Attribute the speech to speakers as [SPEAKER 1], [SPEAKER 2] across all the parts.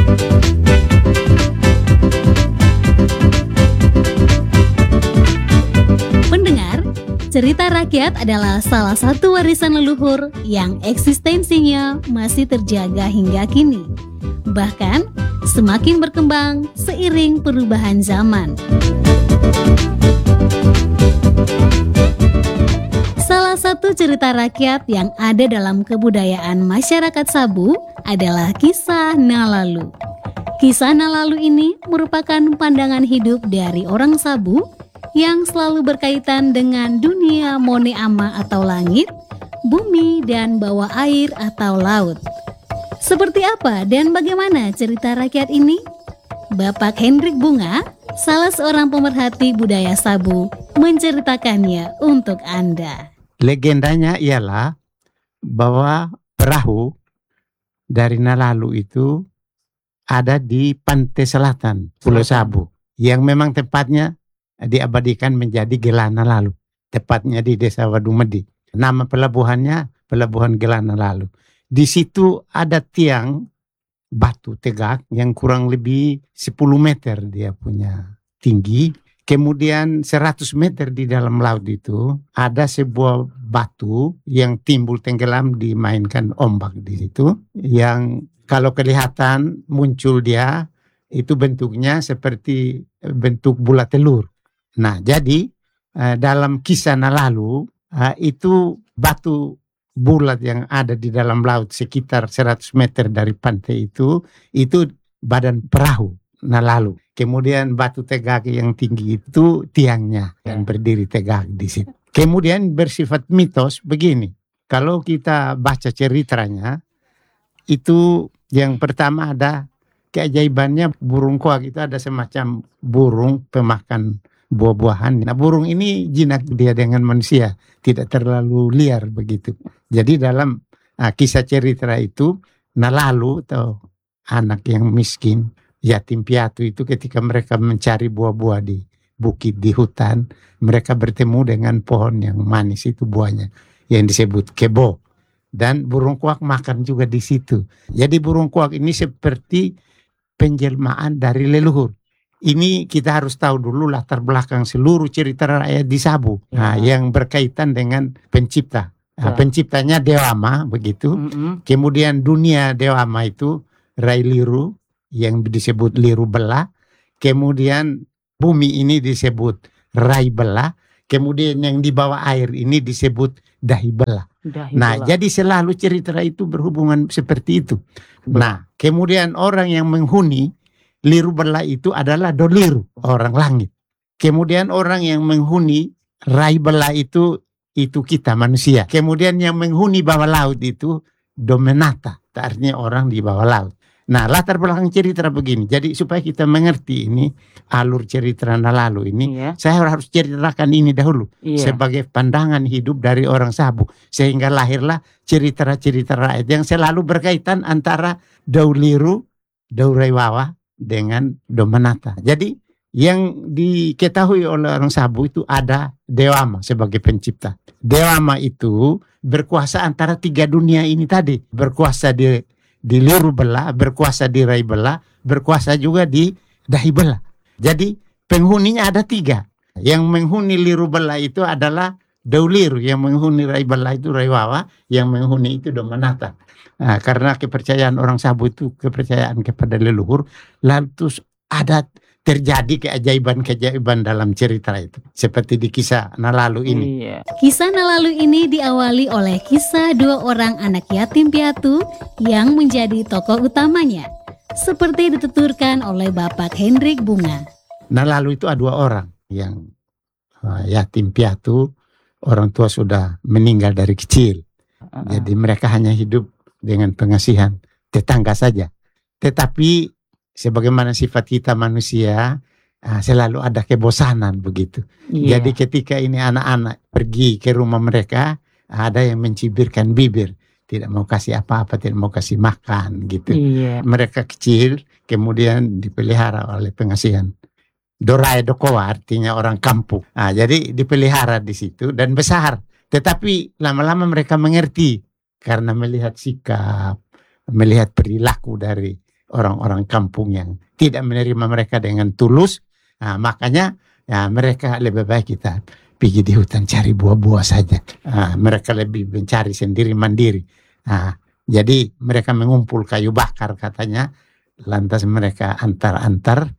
[SPEAKER 1] Pendengar, cerita rakyat adalah salah satu warisan leluhur yang eksistensinya masih terjaga hingga kini. Bahkan semakin berkembang seiring perubahan zaman. Salah satu cerita rakyat yang ada dalam kebudayaan masyarakat Sabu adalah kisah Nalalu. Kisah Nalalu ini merupakan pandangan hidup dari orang Sabu yang selalu berkaitan dengan dunia Mone Ama atau langit, bumi, dan bawah air atau laut. Seperti apa dan bagaimana cerita rakyat ini? Bapak Hendrik Bunga, salah seorang pemerhati budaya Sabu, menceritakannya untuk Anda.
[SPEAKER 2] Legendanya ialah bahwa perahu dari Nalalu itu ada di pantai selatan Pulau Sabu, yang memang tepatnya diabadikan menjadi Gelana Lalu, tepatnya di Desa Wadumedi. Nama pelabuhannya Pelabuhan Gelana Lalu. Di situ ada tiang batu tegak yang kurang lebih 10 meter dia punya tinggi. Kemudian 100 meter di dalam laut itu ada sebuah batu yang timbul tenggelam dimainkan ombak di situ. Yang kalau kelihatan muncul dia itu bentuknya seperti bentuk bulat telur. Nah, jadi dalam kisah Nalalu itu batu bulat yang ada di dalam laut sekitar 100 meter dari pantai itu badan perahu Nalalu. Kemudian batu tegak yang tinggi itu tiangnya yang berdiri tegak di situ. Kemudian bersifat mitos begini. Kalau kita baca ceritanya itu yang pertama ada keajaibannya burung koak itu ada semacam burung pemakan buah-buahan. Nah, burung ini jinak dia dengan manusia, tidak terlalu liar begitu. Jadi dalam kisah cerita itu Nalalu atau anak yang miskin, yatim piatu itu ketika mereka mencari buah-buah di bukit, di hutan, mereka bertemu dengan pohon yang manis itu buahnya yang disebut kebo. Dan burung kuak makan juga di situ. Jadi burung kuak ini seperti penjelmaan dari leluhur. Ini kita harus tahu dulu latar belakang seluruh cerita rakyat di Sabu. Nah, yang berkaitan dengan pencipta. Nah, penciptanya Dewama begitu. Kemudian dunia Dewama itu Rai Liru yang disebut Liru Belah. Kemudian bumi ini disebut Rai Belah. Kemudian yang di bawah air ini disebut Dahi Belah. Nah, jadi selalu cerita itu berhubungan seperti itu. Nah, kemudian orang yang menghuni Liru Belah itu adalah Doliru, orang langit. Kemudian orang yang menghuni Rai Belah itu kita manusia. Kemudian yang menghuni bawah laut itu Domenata, artinya orang di bawah laut. Nah, latar belakang cerita begini. Jadi supaya kita mengerti ini alur cerita Nalalu ini, saya harus ceritakan ini dahulu sebagai pandangan hidup dari orang Sabu, sehingga lahirlah cerita-cerita rakyat yang selalu berkaitan antara Dauliru, Dauraiwawa dengan Domenata. Jadi yang diketahui oleh orang Sabu itu ada Dewama sebagai pencipta. Dewama itu berkuasa antara 3 dunia ini tadi, berkuasa di Liru Belah, berkuasa di Rai Belah, berkuasa juga di Dahi Belah. Jadi penghuninya ada 3. Yang menghuni Liru Belah itu adalah Dauliru, yang menghuni Rai Belah itu Raiwawa, yang menghuni itu Domenata. Nah, karena kepercayaan orang Sabu itu kepercayaan kepada leluhur, lalu terus ada terjadi keajaiban-keajaiban dalam cerita itu. Seperti di kisah Nalalu ini.
[SPEAKER 1] Kisah Nalalu ini diawali oleh kisah 2 orang anak yatim piatu yang menjadi tokoh utamanya. Seperti dituturkan oleh Bapak Hendrik Bunga.
[SPEAKER 2] Nalalu itu ada 2 orang yang yatim piatu, orang tua sudah meninggal dari kecil. Jadi mereka hanya hidup dengan pengasihan tetangga saja. Tetapi sebagaimana sifat kita manusia, selalu ada kebosanan begitu. Jadi ketika ini anak-anak pergi ke rumah mereka, ada yang mencibirkan bibir, tidak mau kasih apa-apa, tidak mau kasih makan gitu. Mereka kecil, kemudian dipelihara oleh pengasihan. Dorae Dokowa artinya orang kampung. Jadi dipelihara di situ dan besar. Tetapi lama-lama mereka mengerti karena melihat sikap, melihat perilaku dari orang-orang kampung yang tidak menerima mereka dengan tulus. Nah, makanya ya, mereka lebih baik kita pergi di hutan cari buah-buah saja. Mereka lebih mencari sendiri mandiri. Jadi mereka mengumpul kayu bakar katanya, lantas mereka antar-antar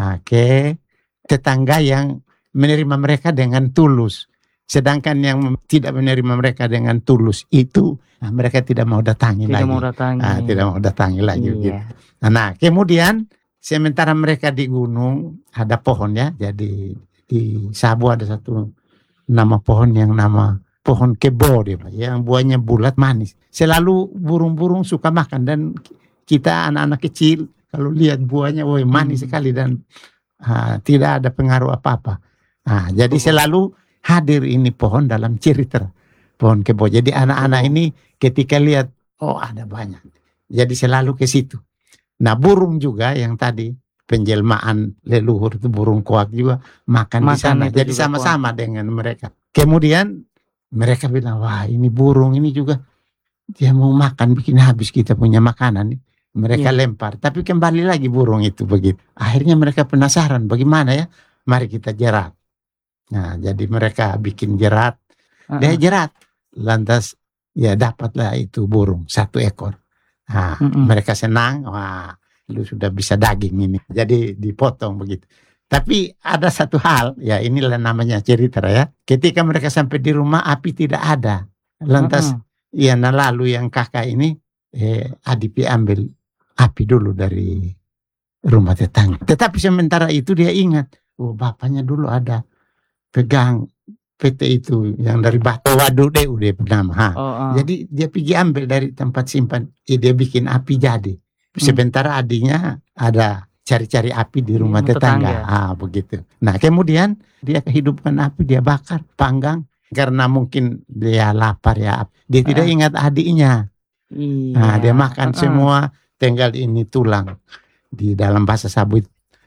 [SPEAKER 2] ke tetangga yang menerima mereka dengan tulus. Sedangkan yang tidak menerima mereka dengan tulus itu mereka tidak mau datangi lagi. Tidak mau datangi lagi. Gitu. Nah, kemudian sementara mereka di gunung ada pohon ya. Jadi di Sabu ada satu nama pohon yang nama pohon kebo dia, yang buahnya bulat manis. Selalu burung-burung suka makan dan kita anak-anak kecil kalau lihat buahnya, woi manis sekali dan tidak ada pengaruh apa-apa. Jadi selalu hadir ini pohon dalam cerita pohon kebo. Jadi anak-anak ini ketika lihat, oh ada banyak. Jadi selalu ke situ. Nah burung juga yang tadi penjelmaan leluhur itu burung koak juga makan di sana. Jadi sama-sama dengan mereka. Kemudian mereka bilang, wah ini burung ini juga dia mau makan bikin habis kita punya makanan nih. Mereka lempar, tapi kembali lagi burung itu begitu. Akhirnya mereka penasaran bagaimana ya, mari kita jerat. Nah, jadi mereka bikin jerat, dia jerat, lantas ya dapatlah itu burung 1 ekor. Nah, mereka senang, wah, lu sudah bisa daging ini. Jadi dipotong begitu. Tapi ada satu hal, ya inilah namanya cerita ya. Ketika mereka sampai di rumah, api tidak ada. Lantas, ya lalu yang kakak ini, Adipi ambil api dulu dari rumah tetangga. Tetapi sementara itu dia ingat, oh bapaknya dulu ada pegang PT itu yang dari batu waduk deh udah bernama. Jadi dia pergi ambil dari tempat simpan, dia bikin api jadi. Sementara adiknya ada cari-cari api di rumah tetangga. Begitu. Nah kemudian dia kehidupkan api, dia bakar, panggang karena mungkin dia lapar ya. Dia tidak ingat adiknya. Dia makan semua, tinggal ini tulang di dalam bahasa Sabu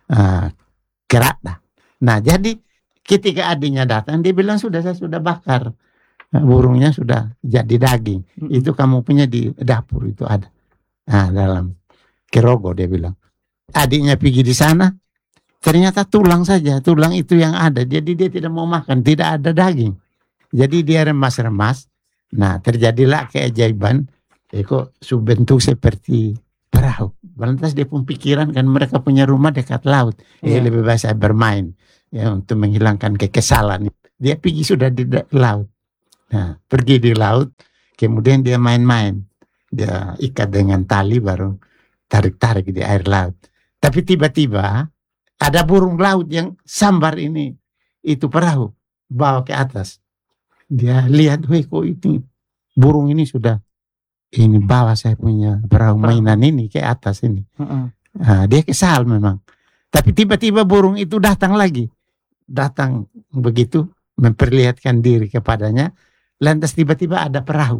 [SPEAKER 2] kerak dah. Nah jadi ketika adiknya datang, dia bilang saya sudah bakar. Burungnya sudah jadi daging. Itu kamu punya di dapur itu ada. Dalam kerogo dia bilang. Adiknya pergi di sana, ternyata tulang saja. Tulang itu yang ada. Jadi dia tidak mau makan, tidak ada daging. Jadi dia remas-remas. Nah terjadilah keajaiban. Kok bentuk seperti perahu. Lantas dia pun pikiran kan mereka punya rumah dekat laut. Lebih baik saya bermain. Ya, untuk menghilangkan kekesalan. Dia pergi sudah di laut. Nah, pergi di laut, kemudian dia main-main. Dia ikat dengan tali baru tarik-tarik di air laut. Tapi tiba-tiba ada burung laut yang sambar ini. Itu perahu, bawa ke atas. Dia lihat, weh kok ini burung ini sudah ini bawa saya punya perahu mainan ini ke atas ini. Dia kesal memang. Tapi tiba-tiba burung itu datang lagi. Datang begitu memperlihatkan diri kepadanya, lantas tiba-tiba ada perahu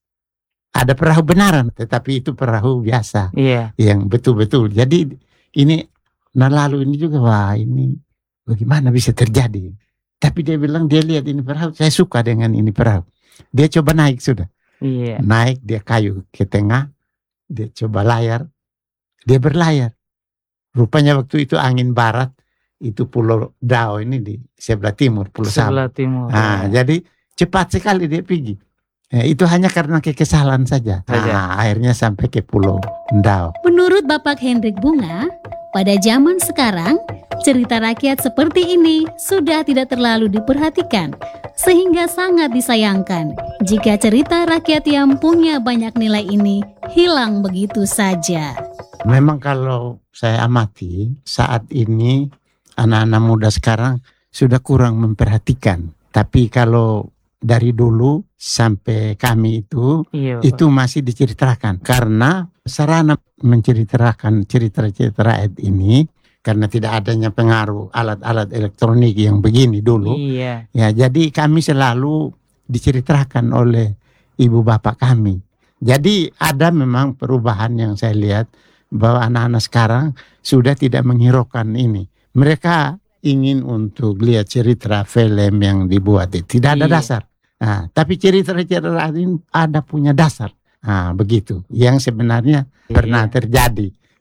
[SPEAKER 2] benaran, tetapi itu perahu biasa yang betul-betul. Jadi ini lalu ini juga, wah ini bagaimana bisa terjadi, tapi dia bilang dia lihat ini perahu, saya suka dengan ini perahu. Dia coba naik sudah, naik dia kayu ke tengah, dia coba layar, dia berlayar. Rupanya waktu itu angin barat. Itu Pulau Dao ini di sebelah timur, Pulau Sabu. Jadi cepat sekali dia pergi. Itu hanya karena kekesalan saja. Akhirnya sampai ke Pulau Dao.
[SPEAKER 1] Menurut Bapak Hendrik Bunga, pada zaman sekarang cerita rakyat seperti ini sudah tidak terlalu diperhatikan, sehingga sangat disayangkan jika cerita rakyat yang punya banyak nilai ini hilang begitu saja.
[SPEAKER 2] Memang kalau saya amati saat ini anak-anak muda sekarang sudah kurang memperhatikan. Tapi kalau dari dulu sampai kami itu masih diceritakan. Karena sarana menceritakan cerita-cerita rakyat ini, karena tidak adanya pengaruh alat-alat elektronik yang begini dulu. Ya, jadi kami selalu diceritakan oleh ibu bapak kami. Jadi ada memang perubahan yang saya lihat bahwa anak-anak sekarang sudah tidak menghiraukan ini. Mereka ingin untuk lihat cerita film yang dibuat itu tidak ada dasar. Tapi cerita-cerita ini ada punya dasar. Begitu. Yang sebenarnya pernah terjadi.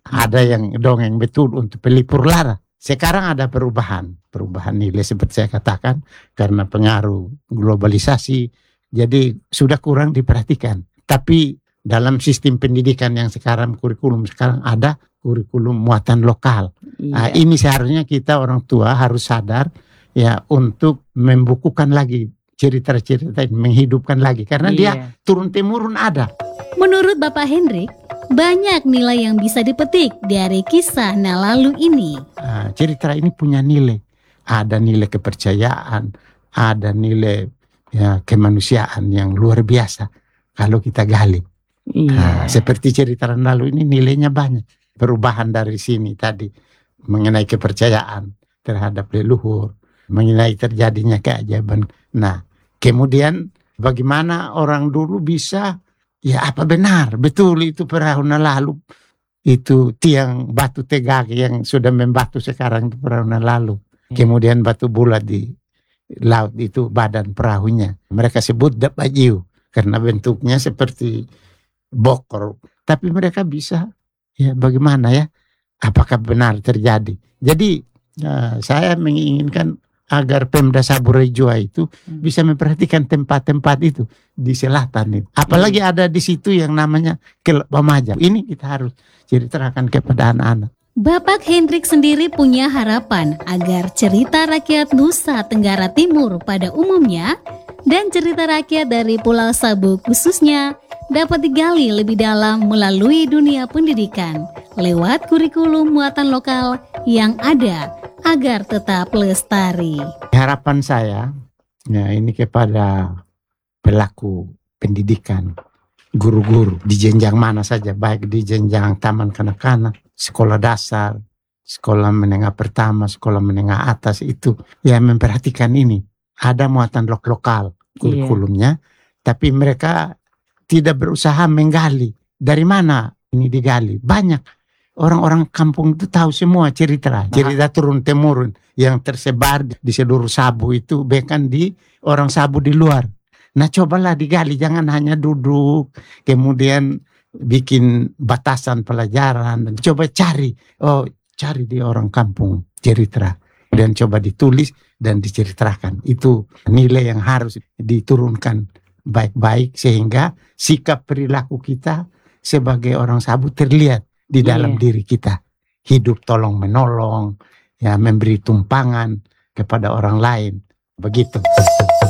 [SPEAKER 2] Ada yang dongeng betul untuk pelipur lara. Sekarang ada perubahan nilai seperti saya katakan karena pengaruh globalisasi. Jadi sudah kurang diperhatikan. Tapi dalam sistem pendidikan yang sekarang, kurikulum sekarang ada kurikulum muatan lokal. Nah, ini seharusnya kita orang tua harus sadar ya untuk membukukan lagi cerita-cerita, menghidupkan lagi karena dia turun temurun ada.
[SPEAKER 1] Menurut Bapak Hendrik, banyak nilai yang bisa dipetik dari kisah Nalalu ini.
[SPEAKER 2] Cerita ini punya nilai. Ada nilai kepercayaan, ada nilai kemanusiaan yang luar biasa kalau kita gali. Seperti cerita Nalalu ini nilainya banyak. Perubahan dari sini tadi mengenai kepercayaan terhadap leluhur, mengenai terjadinya keajaiban. Nah, kemudian bagaimana orang dulu bisa, ya apa benar, betul itu perahu Nalalu, itu tiang batu tegak yang sudah membatu sekarang itu perahu Nalalu. Kemudian batu bulat di laut itu badan perahunya. Mereka sebut dapajiu karena bentuknya seperti bokor. Tapi mereka bisa, ya bagaimana ya, apakah benar terjadi. Jadi saya menginginkan agar Pemda Saburejoa itu bisa memperhatikan tempat-tempat itu di selatan itu. Apalagi ada di situ yang namanya Kelab Pamajang. Ini kita harus ceritakan kepada anak-anak.
[SPEAKER 1] Bapak Hendrik sendiri punya harapan agar cerita rakyat Nusa Tenggara Timur pada umumnya dan cerita rakyat dari Pulau Sabu khususnya dapat digali lebih dalam melalui dunia pendidikan lewat kurikulum muatan lokal yang ada agar tetap lestari.
[SPEAKER 2] Harapan saya ya ini kepada pelaku pendidikan, guru-guru di jenjang mana saja, baik di jenjang taman kanak-kanak, sekolah dasar, sekolah menengah pertama, sekolah menengah atas itu ya memperhatikan ini. Ada muatan lokal kurikulumnya, tapi mereka tidak berusaha menggali. Dari mana ini digali? Banyak. Orang-orang kampung itu tahu semua cerita turun temurun yang tersebar di seluruh Sabu itu, bahkan di orang Sabu di luar. Nah, cobalah digali, jangan hanya duduk kemudian bikin batasan pelajaran, dan coba cari di orang kampung cerita dan coba ditulis dan diceritakan. Itu nilai yang harus diturunkan baik-baik sehingga sikap perilaku kita sebagai orang Sabu terlihat di dalam diri kita. Hidup tolong menolong, ya memberi tumpangan kepada orang lain. Begitu.